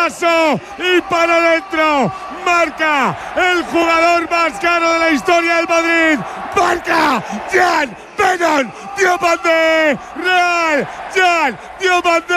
paso y para adentro. Marca el jugador más caro de la historia del Madrid. Marca Jan Bennett Diomande. Real Jan Diomande.